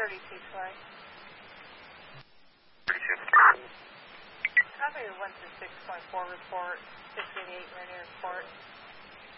32 Troy. 32. Copy 126.4 report, 688 Rainier Report.